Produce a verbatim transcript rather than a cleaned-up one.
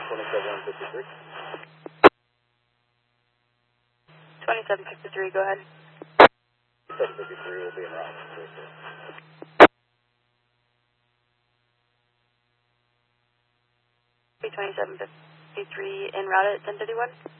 twenty-seven fifty-three. twenty-seven fifty-three, go ahead. twenty-seven fifty-three will be in route. twenty-seven fifty-three en route at ten thirty-one.